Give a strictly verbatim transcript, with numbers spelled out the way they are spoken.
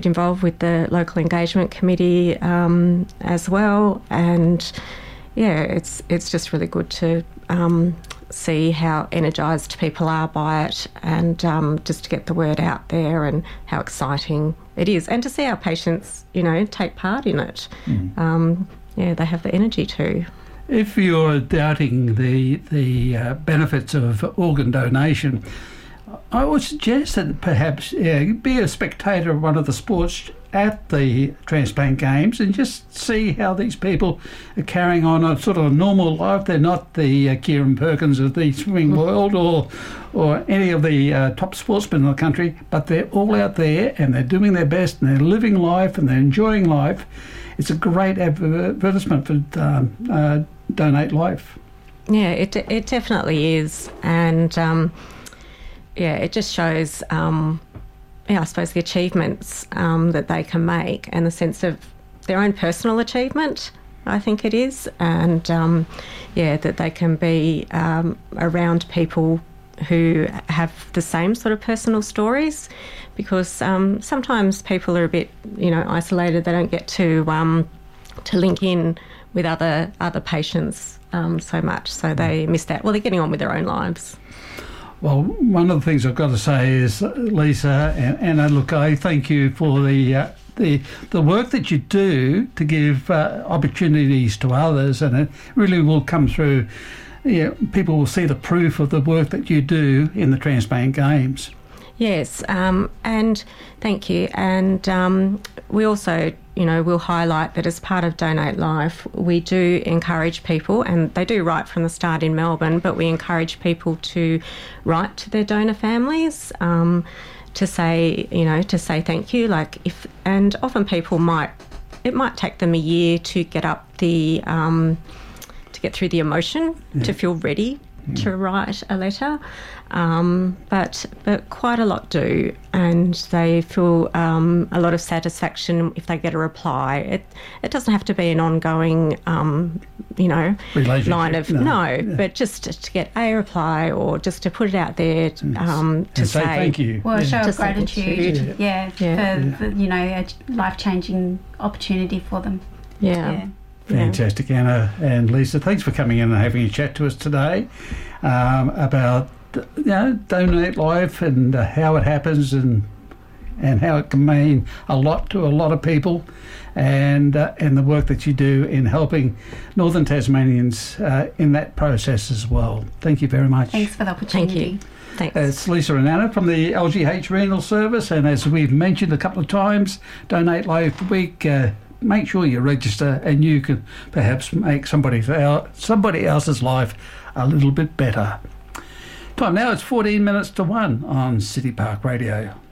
bit involved with the local engagement committee um, as well, and yeah, it's it's just really good to um, see how energised people are by it, and um, just to get the word out there and how exciting it is, and to see our patients, you know, take part in it. Mm. Um, yeah, they have the energy to. If you're doubting the the uh, benefits of organ donation, I would suggest that perhaps yeah, be a spectator of one of the sports at the transplant games and just see how these people are carrying on a sort of a normal life. They're not the uh, Kieran Perkins of the swimming world or or any of the uh, top sportsmen in the country, but they're all out there and they're doing their best and they're living life and they're enjoying life. It's a great advertisement for um, uh, Donate Life. Yeah, it it definitely is, and um, yeah, it just shows, um, yeah, I suppose the achievements um, that they can make, and the sense of their own personal achievement, I think it is, and um, yeah, that they can be um, around people who have the same sort of personal stories, because um, sometimes people are a bit, you know, isolated. They don't get to um, to link in with other other patients um, so much, so they miss that. Well, they're getting on with their own lives. Well, one of the things I've got to say is, Lisa and Anna, look, I thank you for the uh, the the work that you do to give uh, opportunities to others, and it really will come through. Yeah, people will see the proof of the work that you do in the transplant games. Yes, um, and thank you. And um, we also, you know, will highlight that as part of Donate Life, we do encourage people, and they do right from the start in Melbourne, but we encourage people to write to their donor families um, to say, you know, to say thank you. Like if, and often people might, it might take them a year to get up the, um, to get through the emotion, yeah. to feel ready to write a letter, um, but but quite a lot do, and they feel um, a lot of satisfaction if they get a reply. It it doesn't have to be an ongoing, um, you know, line of no, no yeah. but just to, to get a reply or just to put it out there um, to say, say thank you. Well, a yeah. show of gratitude, yeah, yeah, yeah. for yeah. The, you know, a life-changing opportunity for them. Yeah. yeah. Fantastic, Anna and Lisa. Thanks for coming in and having a chat to us today um, about, you know, Donate Life and uh, how it happens and and how it can mean a lot to a lot of people, and uh, and the work that you do in helping Northern Tasmanians uh, in that process as well. Thank you very much. Thanks for the opportunity. Thank you. Thanks. It's Lisa and Anna from the L G H Renal Service, and as we've mentioned a couple of times, Donate Life Week. Uh, Make sure you register, and you can perhaps make somebody somebody else's life a little bit better. Time now, it's fourteen minutes to one on City Park Radio.